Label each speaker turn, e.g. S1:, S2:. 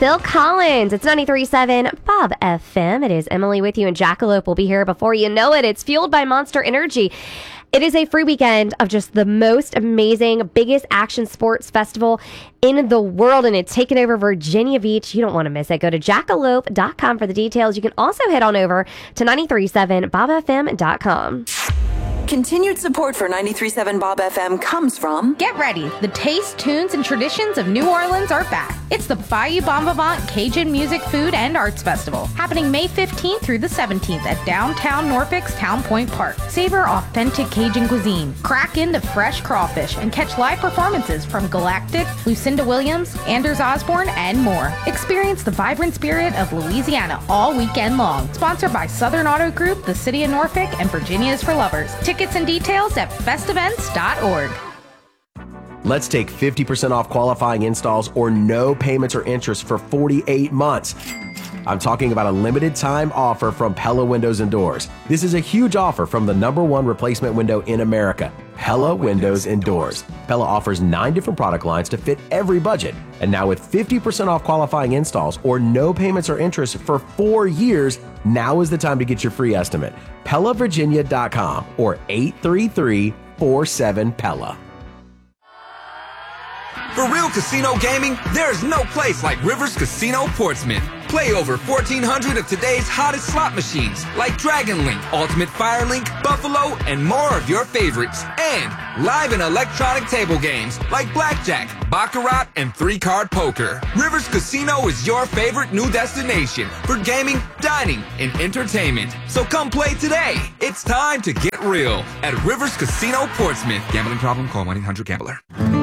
S1: Phil Collins. It's 93.7 Bob FM. It is Emily with you, and Jackalope will be here before you know it. It's fueled by Monster Energy. It is a free weekend of just the most amazing, biggest action sports festival in the world, and it's taken over Virginia Beach. You don't want to miss it. Go to jackalope.com for the details. You can also head on over to 937bobfm.com.
S2: Continued support for 93.7 Bob FM comes from...
S3: Get ready. The taste, tunes, and traditions of New Orleans are back. It's the Bayou Bon Vivant Cajun Music, Food, and Arts Festival, happening May 15th through the 17th at downtown Norfolk's Town Point Park. Savor authentic Cajun cuisine, crack into fresh crawfish, and catch live performances from Galactic, Lucinda Williams, Anders Osborne, and more. Experience the vibrant spirit of Louisiana all weekend long. Sponsored by Southern Auto Group, the City of Norfolk, and Virginia is for Lovers. Tickets and details at festevents.org.
S4: Let's take 50% off qualifying installs or no payments or interest for 48 months. I'm talking about a limited time offer from Pella Windows and Doors. This is a huge offer from the #1 replacement window in America, Pella Windows and Doors. Pella offers 9 different product lines to fit every budget. And now with 50% off qualifying installs or no payments or interest for 4 years, now is the time to get your free estimate. PellaVirginia.com or 833-47-PELLA.
S5: For real casino gaming, there's no place like Rivers Casino Portsmouth. Play over 1,400 of today's hottest slot machines like Dragon Link, Ultimate Fire Link, Buffalo, and more of your favorites. And live and electronic table games like Blackjack, Baccarat, and 3-card poker. Rivers Casino is your favorite new destination for gaming, dining, and entertainment. So come play today. It's time to get real at Rivers Casino Portsmouth. Gambling problem? Call 1-800-GAMBLER.